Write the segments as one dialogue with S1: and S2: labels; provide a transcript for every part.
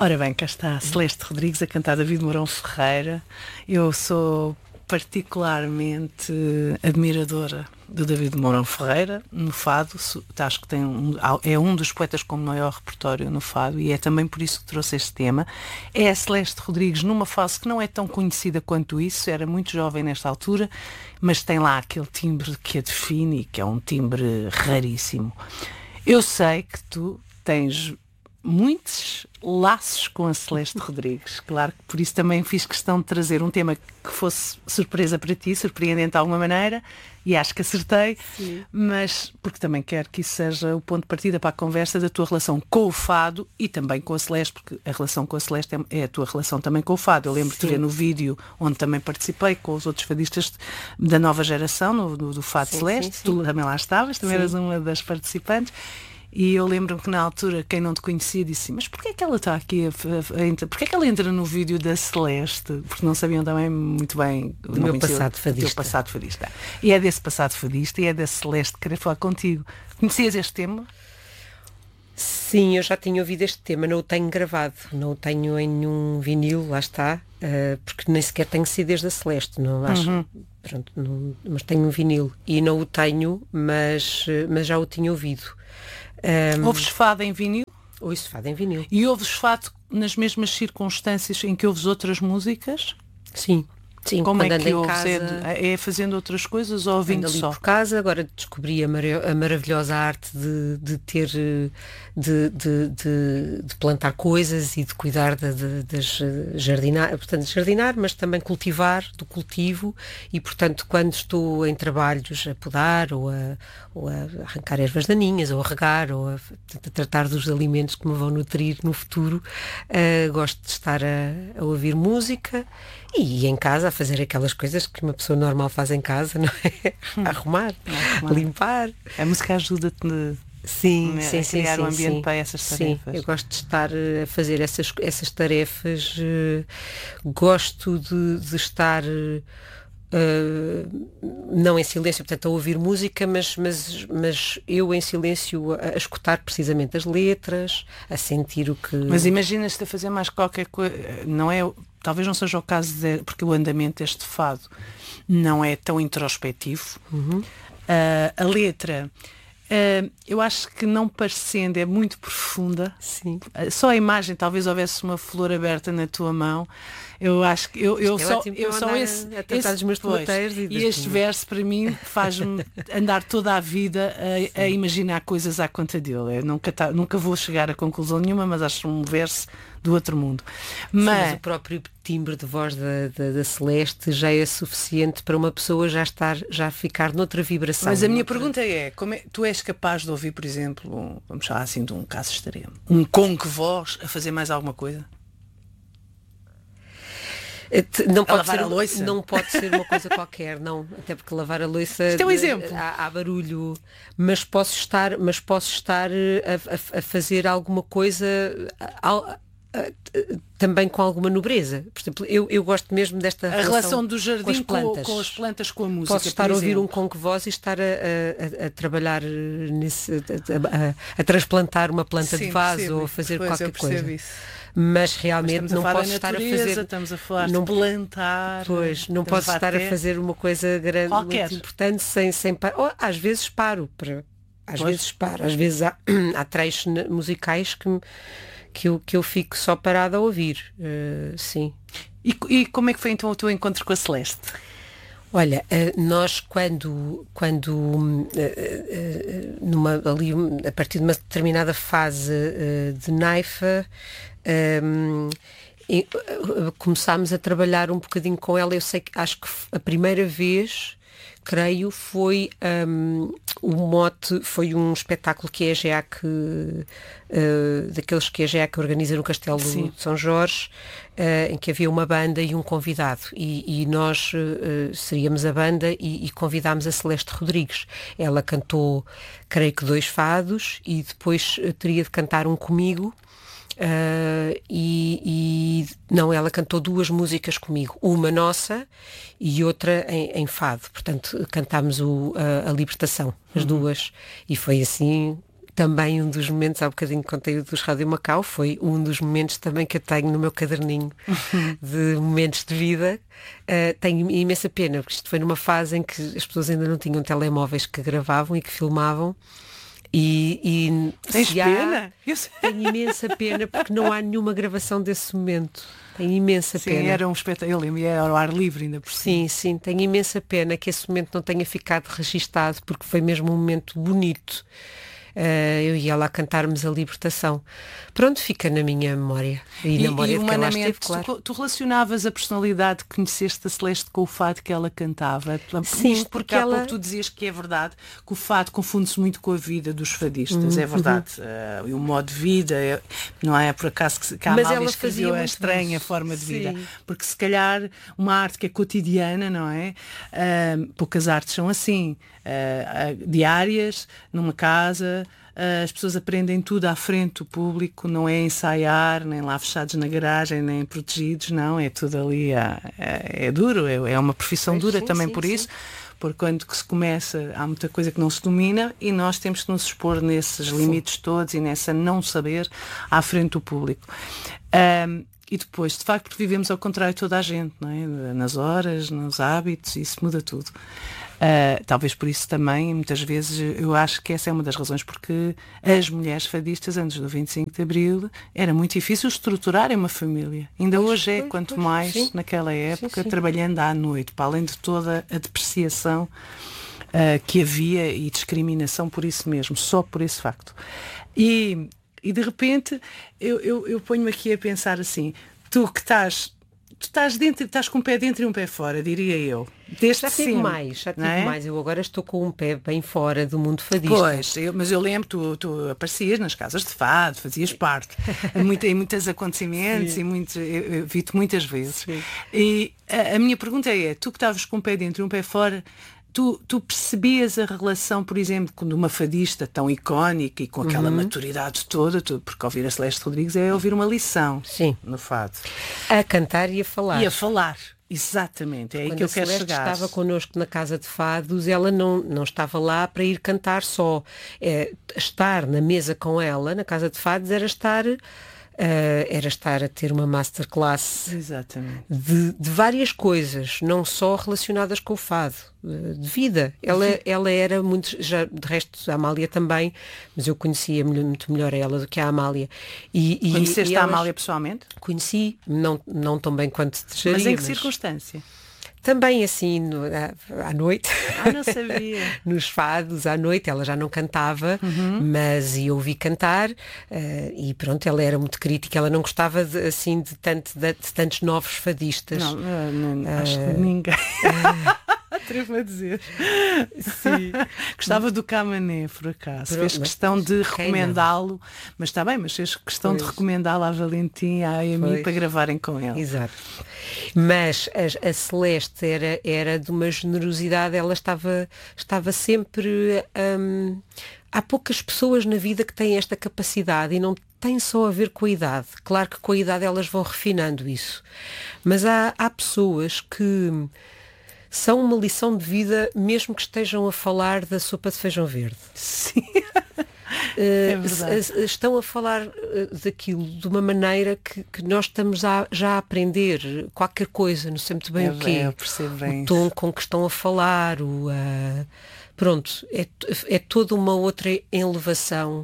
S1: Ora bem, cá está a Celeste Rodrigues a cantar David Mourão Ferreira. Eu sou particularmente admiradora do David Mourão Ferreira no fado. Acho que é um dos poetas com maior repertório no fado e é também por isso que trouxe este tema. É a Celeste Rodrigues numa fase que não é tão conhecida quanto isso, era muito jovem nesta altura, mas tem lá aquele timbre que a define e que é um timbre raríssimo. Eu sei que tu tens muitos laços com a Celeste Rodrigues. Claro que por isso também fiz questão de trazer um tema que fosse surpresa para ti, surpreendente de alguma maneira, e acho que acertei. Sim. Mas porque também quero que isso seja o ponto de partida para a conversa da tua relação com o fado e também com a Celeste, porque a relação com a Celeste é a tua relação também com o fado. Eu lembro-te de ver no vídeo onde também participei com os outros fadistas da nova geração, do Fado Celeste. Sim. Tu também lá estavas, também eras uma das participantes. E eu lembro-me que na altura quem não te conhecia disse: mas porquê é que ela está aqui porquê é que ela entra no vídeo da Celeste? Porque não sabiam também muito bem
S2: o meu passado fadista.
S1: O teu passado fadista. E é desse passado fadista e é da Celeste que querer falar contigo. Conhecias este tema?
S2: Sim, eu já tinha ouvido este tema, não o tenho gravado, não o tenho em nenhum vinil, lá está, porque nem sequer tenho CDs da Celeste, não acho. Pronto, não, mas tenho um vinil e não o tenho, mas já o tinha ouvido.
S1: Ouves fado em vinil?
S2: Ouço fado em vinil.
S1: E ouves fado nas mesmas circunstâncias em que ouves outras músicas?
S2: Sim. Sim,
S1: como
S2: quando
S1: é que
S2: ando em casa,
S1: é fazendo outras coisas ou ouvindo
S2: ali
S1: só?
S2: Por casa, agora descobri a maravilhosa arte de ter de plantar coisas e de cuidar das jardinar, portanto jardinar, mas também cultivar, do cultivo, e portanto quando estou em trabalhos a podar ou a arrancar ervas daninhas, ou a regar, ou a tratar dos alimentos que me vão nutrir no futuro, gosto de estar a ouvir música e em casa a fazer aquelas coisas que uma pessoa normal faz em casa, não é? Arrumar, limpar.
S1: A música ajuda-te a criar um ambiente para essas tarefas.
S2: Sim, eu gosto de estar a fazer essas tarefas, gosto de estar não em silêncio, portanto a ouvir música, mas eu em silêncio a escutar precisamente as letras, a sentir o que...
S1: Mas imaginas-te a fazer mais qualquer coisa, não é... Talvez não seja o caso, porque o andamento deste fado não é tão introspectivo. A letra, eu acho que não parecendo, é muito profunda.
S2: Sim.
S1: Só a imagem, talvez houvesse uma flor aberta na tua mão. Eu acho que eu só esse
S2: dos meus poeteiros
S1: e este verso para mim faz-me andar toda a vida a imaginar coisas à conta dele. Eu nunca vou chegar a conclusão nenhuma, mas acho um verso do outro mundo.
S2: Mas o próprio timbre de voz da Celeste já é suficiente para uma pessoa já ficar noutra vibração.
S1: Mas a minha pergunta é, tu és capaz de ouvir, por exemplo, vamos falar assim de um caso extremo, um conque voz a fazer mais alguma coisa?
S2: Não pode ser uma coisa qualquer, não, até porque lavar a louça
S1: é um exemplo.
S2: Há barulho, mas posso estar a fazer alguma coisa também com alguma nobreza. Por exemplo, eu gosto mesmo desta
S1: relação do jardim com as plantas, com a música.
S2: Posso estar a ouvir um conque voz e estar a trabalhar a transplantar uma planta de vaso ou a fazer qualquer coisa. Isso. Mas realmente não posso estar a fazer.
S1: Estamos a falar de plantar.
S2: Pois, não posso estar a fazer uma coisa grande, muito importante sem parar. Às vezes paro. Às vezes há trechos musicais que eu fico só parada a ouvir. Sim.
S1: E como é que foi então o teu encontro com a Celeste?
S2: Olha, nós quando a partir de uma determinada fase de Naifa, começámos a trabalhar um bocadinho com ela. Eu sei que acho que a primeira vez, creio, foi o mote, foi um espetáculo que a EGEAC, daqueles que a EGEAC organiza no Castelo de São Jorge, em que havia uma banda e um convidado, e nós seríamos a banda e convidámos a Celeste Rodrigues. Ela cantou, creio que 2 fados, e depois teria de cantar um comigo. Não, ela cantou 2 músicas comigo, uma nossa e outra em fado, portanto cantámos a Libertação, as duas, e foi assim também um dos momentos, há bocadinho contei o dos Rádio Macau, foi um dos momentos também que eu tenho no meu caderninho de momentos de vida. Tenho imensa pena, porque isto foi numa fase em que as pessoas ainda não tinham telemóveis que gravavam e que filmavam. E
S1: tens pena?
S2: Tenho imensa pena, porque não há nenhuma gravação desse momento. Tenho imensa pena.
S1: Sim, era um espetáculo, eu lembro, e era ao ar livre ainda por cima.
S2: Sim, tenho imensa pena que esse momento não tenha ficado registado, porque foi mesmo um momento bonito. Eu ia lá cantarmos a Libertação. Pronto, fica na minha memória. E na memória de quem lá esteve, claro.
S1: Tu relacionavas a personalidade que conheceste da Celeste com o fado que ela cantava?
S2: Sim,
S1: isto porque há pouco tu dizias que é verdade que o fado confunde-se muito com a vida dos fadistas. É verdade. E o modo de vida, não é por acaso que a Amália escreveu a estranha forma de vida. Porque se calhar uma arte que é cotidiana, não é? Poucas artes são assim. Diárias, numa casa, as pessoas aprendem tudo à frente do público, não é ensaiar, nem lá fechados na garagem, nem protegidos, não, é tudo ali, é duro, é uma profissão dura também por isso, porque quando que se começa há muita coisa que não se domina e nós temos que nos expor nesses limites todos e nessa não saber à frente do público. E depois, de facto, porque vivemos ao contrário de toda a gente, não é? Nas horas, nos hábitos, isso muda tudo. Talvez por isso também, muitas vezes, eu acho que essa é uma das razões porque as mulheres fadistas, antes do 25 de Abril, era muito difícil estruturarem uma família. Ainda hoje é, quanto mais naquela época, trabalhando à noite, para além de toda a depreciação que havia e discriminação por isso mesmo, só por esse facto. E de repente, eu ponho-me aqui a pensar assim, tu estás dentro, estás com um pé dentro e um pé fora, diria eu.
S2: Já tive mais. Eu agora estou com um pé bem fora do mundo fadista.
S1: Pois, mas eu lembro, tu aparecias nas casas de fado, fazias parte em muitos acontecimentos e eu vi-te muitas vezes. Sim. E a minha pergunta é, tu que estavas com um pé dentro e um pé fora, Tu percebias a relação, por exemplo, de uma fadista tão icónica e com aquela maturidade toda, porque ouvir a Celeste Rodrigues é ouvir uma lição no fado.
S2: A cantar e a falar.
S1: E a falar, exatamente, é aí que eu quero chegar.
S2: Quando a Celeste estava connosco na Casa de Fados, ela não estava lá para ir cantar só. Estar na mesa com ela, na Casa de Fados, era estar a ter uma masterclass de várias coisas, não só relacionadas com o fado, de vida. Ela era muito, já, de resto a Amália também, mas eu conhecia muito melhor ela do que a Amália.
S1: Conheceste a Amália pessoalmente?
S2: Conheci, não tão bem quanto desejaria.
S1: Mas em que circunstância?
S2: Também assim, à noite.
S1: Não sabia.
S2: Nos fados, à noite, ela já não cantava, mas eu ouvi cantar e pronto, ela era muito crítica, ela não gostava de tantos novos fadistas.
S1: Não, acho que ninguém. Atrevo a dizer.
S2: Sim.
S1: Gostava do Camané, por acaso. Fez questão de recomendá-lo, mas está bem, mas fez questão de recomendá-lo à Valentim e à Amy para gravarem com ele.
S2: Exato. Mas a Celeste era de uma generosidade, ela estava sempre. Há poucas pessoas na vida que têm esta capacidade e não tem só a ver com a idade. Claro que com a idade elas vão refinando isso. Mas há pessoas que são uma lição de vida, mesmo que estejam a falar da sopa de feijão verde.
S1: Sim. É
S2: estão a falar daquilo de uma maneira que nós estamos já a aprender qualquer coisa, não sei muito bem o quê.
S1: Eu percebo bem.
S2: O tom com que estão a falar, pronto, é toda uma outra elevação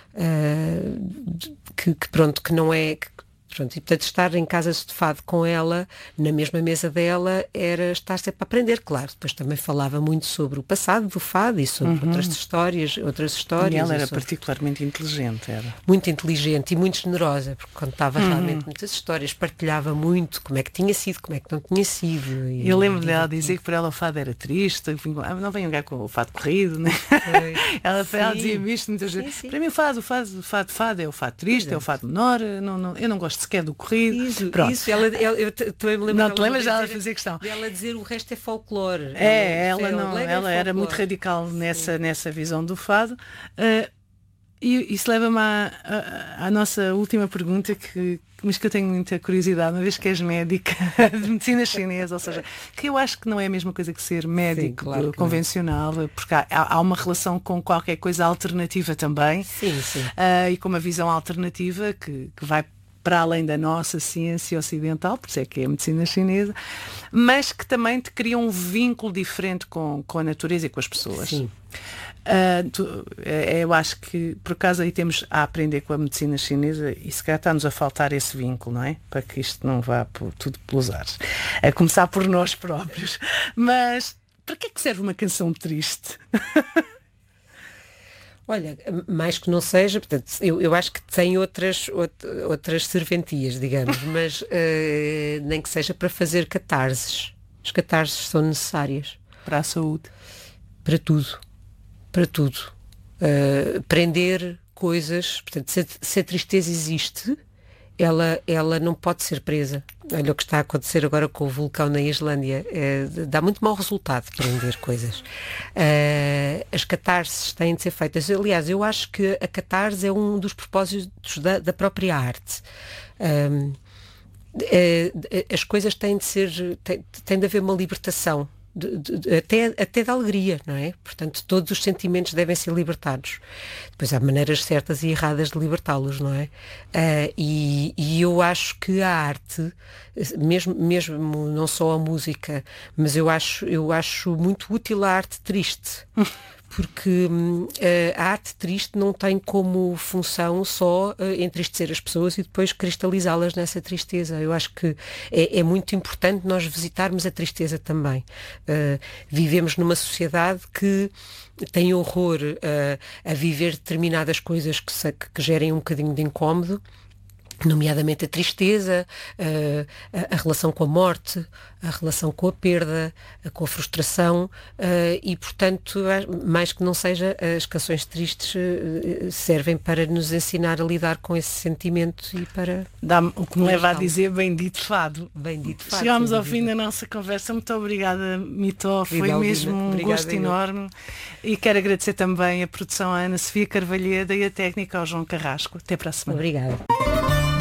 S2: que não é. Pronto, e portanto estar em casas de fado com ela, na mesma mesa dela, era estar sempre a aprender, claro. Depois também falava muito sobre o passado do fado e sobre outras histórias.
S1: E ela era particularmente inteligente, era.
S2: Muito inteligente e muito generosa, porque contava realmente muitas histórias, partilhava muito como é que tinha sido, como é que não tinha sido.
S1: Eu lembro dela dizer que para ela o fado era triste, não venham cá com o fado corrido, né? Ela dizia-me isto muitas vezes. Para mim o fado é o fado triste, é o fado menor, eu não gosto sequer do corrido.
S2: Isso, eu também me lembro.
S1: Não te lembras dela fazer questão?
S2: Ela dizer o resto é folclore.
S1: Ela era muito radical nessa visão do fado. E isso leva-me à nossa última pergunta, mas que eu tenho muita curiosidade, uma vez que és médica de medicina chinesa, ou seja, que eu acho que não é a mesma coisa que ser médico. Sim, claro, convencional, porque há uma relação com qualquer coisa alternativa também.
S2: Sim.
S1: E com uma visão alternativa que vai para além da nossa ciência ocidental, por isso é que é a medicina chinesa, mas que também te cria um vínculo diferente com a natureza e com as pessoas.
S2: Sim.
S1: Eu acho que por acaso aí temos a aprender com a medicina chinesa e se calhar está-nos a faltar esse vínculo, não é? Para que isto não vá tudo pelos ares. A começar por nós próprios. Mas para que é que serve uma canção triste?
S2: Olha, mais que não seja, portanto, eu acho que tem outras serventias, digamos, mas nem que seja para fazer catarses. As catarses são necessárias.
S1: Para a saúde.
S2: Para tudo. Para tudo. Prender coisas, portanto, se a tristeza existe, ela não pode ser presa. Olha o que está a acontecer agora com o vulcão na Islândia. Dá muito mau resultado prender coisas. As catarses têm de ser feitas. Aliás, eu acho que a catarse é um dos propósitos da própria arte. As coisas têm de ser, tem de haver uma libertação. Até da alegria, não é? Portanto, todos os sentimentos devem ser libertados. Depois há maneiras certas e erradas de libertá-los, não é? E eu acho que a arte, mesmo não só a música, mas eu acho muito útil a arte triste. Porque a arte triste não tem como função só entristecer as pessoas e depois cristalizá-las nessa tristeza. Eu acho que é muito importante nós visitarmos a tristeza também. Vivemos numa sociedade que tem horror a viver determinadas coisas que gerem um bocadinho de incómodo, nomeadamente a tristeza, a relação com a morte, a relação com a perda, com a frustração e, portanto, mais que não seja, as canções tristes servem para nos ensinar a lidar com esse sentimento e para...
S1: O que me leva a dizer bendito fado.
S2: Bendito fado.
S1: Chegámos ao fim da nossa conversa. Muito obrigada, Mitó. Foi mesmo um gosto enorme. E quero agradecer também a produção à Ana Sofia Carvalheda e a técnica ao João Carrasco. Até para a semana.
S2: Obrigada.